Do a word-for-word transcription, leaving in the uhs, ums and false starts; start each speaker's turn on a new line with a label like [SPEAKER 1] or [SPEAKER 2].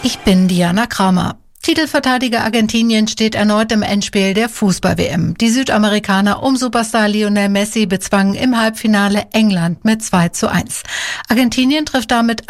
[SPEAKER 1] Ich bin Diana Kramer. Titelverteidiger Argentinien steht erneut im Endspiel der Fußball-W M. Die Südamerikaner um Superstar Lionel Messi bezwangen im Halbfinale England mit zwei zu eins. Argentinien trifft damit